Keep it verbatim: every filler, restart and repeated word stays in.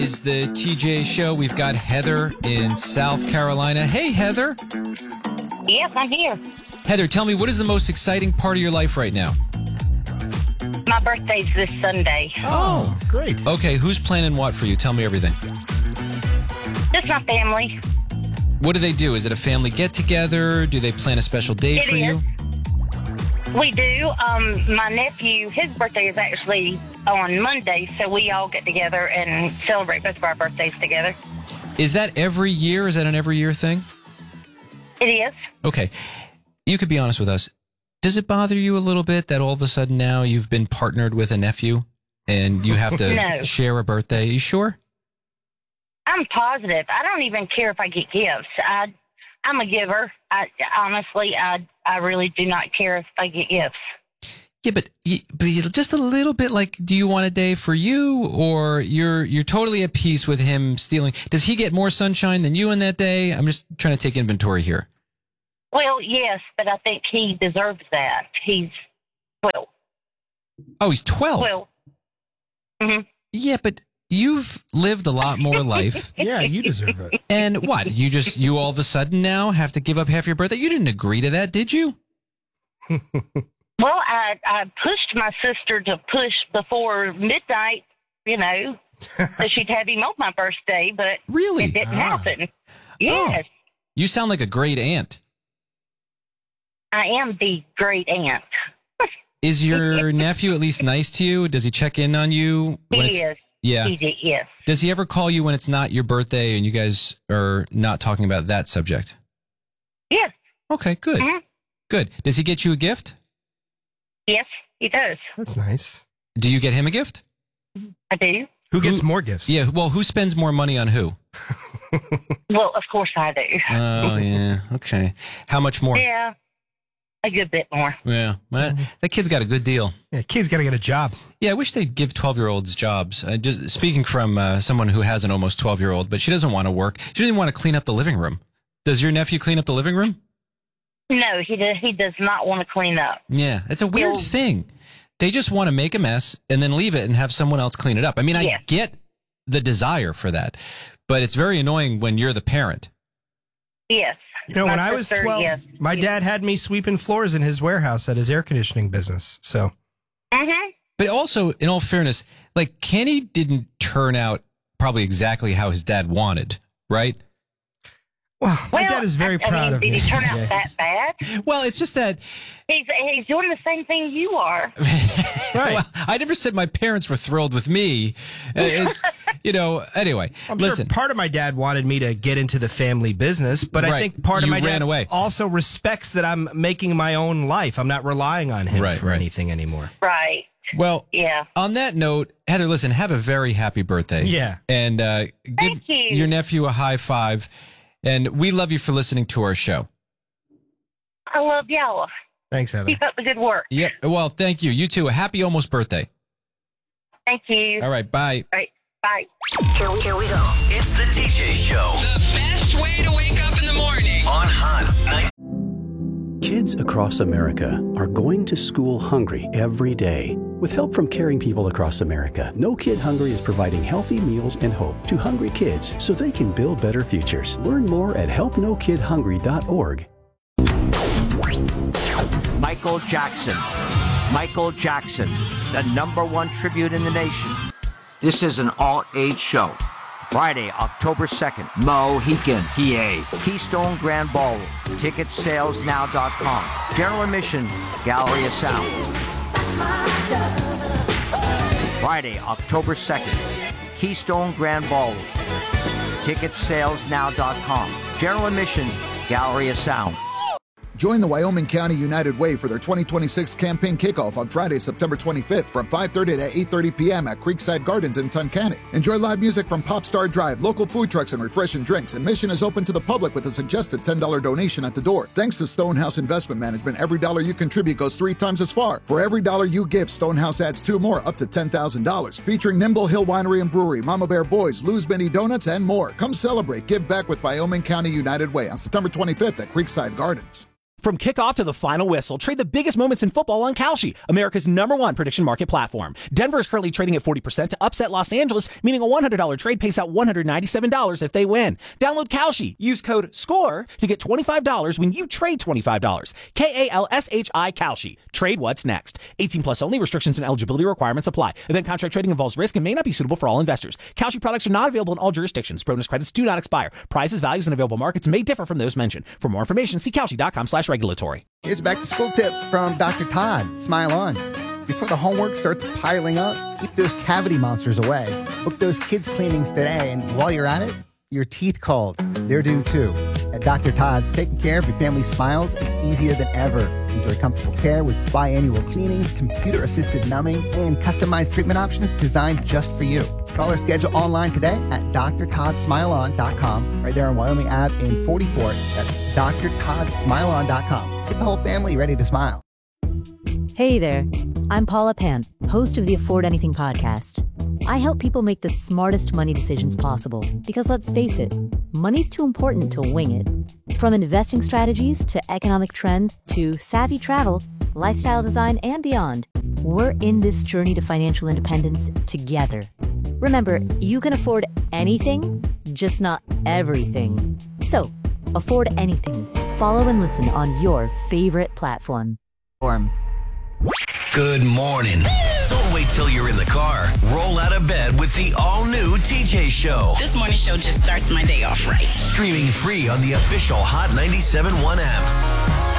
Is the T J Show. We've got Heather in South Carolina. Hey, Heather. Yes, I'm here. Heather, tell me, what is the most exciting part of your life right now? My birthday's this Sunday. Oh, great. Okay, who's planning what for you? Tell me everything. Just my family. What do they do? Is it a family get-together? Do they plan a special day It for is. you? We do. Um, my nephew, his birthday is actually on Monday, so we all get together and celebrate both of our birthdays together. Is that every year? Is that an every year thing? It is. Okay. You could be honest with us. Does it bother you a little bit that all of a sudden now you've been partnered with a nephew and you have to No. share a birthday? You sure? I'm positive. I don't even care if I get gifts. I, I'm a giver. I, honestly, I, I really do not care if I get gifts. Yeah, but, y- but you- just a little bit like, do you want a day for you, or you're you're totally at peace with him stealing? Does he get more sunshine than you in that day? I'm just trying to take inventory here. Well, yes, but I think he deserves that. He's twelve. Oh, he's twelve. twelve. Mm-hmm. Yeah, but you've lived a lot more life. Yeah, you deserve it. And what? You just, you all of a sudden now have to give up half your birthday? You didn't agree to that, did you? Well, I, I pushed my sister to push before midnight, you know, so she'd have him on my birthday, but Really? it didn't Ah. happen. Yes, You sound like a great aunt. I am the great aunt. Is your nephew at least nice to you? Does he check in on you? He when it's, is. Yeah. He did, yes. Does he ever call you when it's not your birthday and you guys are not talking about that subject? Yes, Okay, good. Mhm. Good. Does he get you a gift? yes, he does. That's nice. Do you get him a gift? I do. Who gets Who- more gifts? Yeah, well, who spends more money on who? Well, of course I do. Oh, yeah. Okay. How much more? Yeah, a good bit more. Yeah. Well, that kid's got a good deal. Yeah, kid's got to get a job. Yeah, I wish they'd give twelve-year-olds jobs. Uh, just speaking from uh, someone who has an almost twelve-year-old, but she doesn't want to work. She doesn't even want to clean up the living room. Does your nephew clean up the living room? No, he does, he does not want to clean up. Yeah, it's a weird Well- thing. They just want to make a mess and then leave it and have someone else clean it up. I mean, I Yeah. get the desire for that, but it's very annoying when you're the parent. Yes. You know, My when I was sister, twelve, yes. my dad had me sweeping floors in his warehouse at his air conditioning business. So, Mm-hmm. But also, in all fairness, like Kenny didn't turn out probably exactly how his dad wanted, right? well, my Well, dad is very I, proud I mean, of did me. he turn out Jay. that bad? Well, it's just that He's he's doing the same thing you are. Right. well, I never said my parents were thrilled with me. Uh, It's, you know, anyway, I'm listen. sure part of my dad wanted me to get into the family business, but I Right. think part of You my ran dad away. also respects that I'm making my own life. I'm not relying on him Right, for right. anything anymore. Right. Well, Yeah. on that note, Heather, listen, have a very happy birthday. Yeah. And uh, give Thank you. your nephew a high five. And we love you for listening to our show. I love y'all. Thanks, Heather. Keep up the good work. Yeah. Well, thank you. You too. A happy almost birthday. Thank you. All right. Bye. All right. Bye. Here we, here we go. It's the T J Show The best way to wake up in the morning. on Hot ninety. Kids across America are going to school hungry every day. With help from caring people across America, No Kid Hungry is providing healthy meals and hope to hungry kids so they can build better futures. Learn more at help no kid hungry dot org. Michael Jackson. Michael Jackson, the number one tribute in the nation. This is an all-age show. Friday, October second, Mohican, P A. Keystone Grand Ballroom. Ticket sales now dot com. General admission, Gallery of Sound. Friday, October second, Keystone Grand Ballroom. Ticket sales now dot com. General admission, Gallery of Sound. Join the Wyoming County United Way for their twenty twenty-six campaign kickoff on Friday, September twenty-fifth from five thirty to eight thirty p.m. at Creekside Gardens in Tunkhannock. Enjoy live music from Popstar Drive, local food trucks, and refreshing drinks. Admission is open to the public with a suggested ten dollars donation at the door. Thanks to Stonehouse Investment Management, every dollar you contribute goes three times as far. For every dollar you give, Stonehouse adds two more, up to ten thousand dollars. Featuring Nimble Hill Winery and Brewery, Mama Bear Boys, Lou's Mini Donuts, and more. Come celebrate, give back with Wyoming County United Way on September twenty-fifth at Creekside Gardens. From kickoff to the final whistle, trade the biggest moments in football on Kalshi, America's number one prediction market platform. Denver is currently trading at forty percent to upset Los Angeles, meaning a one hundred dollars trade pays out one hundred ninety-seven dollars if they win. Download Kalshi. Use code SCORE to get twenty-five dollars when you trade twenty-five dollars. K A L S H I Kalshi. Trade what's next. eighteen plus only. Restrictions and eligibility requirements apply. Event contract trading involves risk and may not be suitable for all investors. Kalshi products are not available in all jurisdictions. Bonus credits do not expire. Prices, values, and available markets may differ from those mentioned. For more information, see Kalshi.com slash regulatory. Here's a back-to-school tip from Doctor Todd. Smile on. Before the homework starts piling up, keep those cavity monsters away. Book those kids' cleanings today, and while you're at it, your teeth called. They're due too. At Doctor Todd's, taking care of your family's smiles is easier than ever. Enjoy comfortable care with biannual cleanings, computer-assisted numbing, and customized treatment options designed just for you. Call or schedule online today at d r todd smile on dot com, right there on Wyoming Avenue in forty-four. That's d r todd smile on dot com. Get the whole family ready to smile. Hey there, I'm Paula Pant, host of the Afford Anything podcast. I help people make the smartest money decisions possible because, let's face it, money's too important to wing it. From investing strategies to economic trends to savvy travel, lifestyle design, and beyond, we're in this journey to financial independence together. Remember, you can afford anything, just not everything. So, afford anything. Follow and listen on your favorite platform. Good morning. Don't wait till you're in the car. Roll out of bed with the all-new T J Show. This morning show just starts my day off right. Streaming free on the official Hot ninety-seven point one app.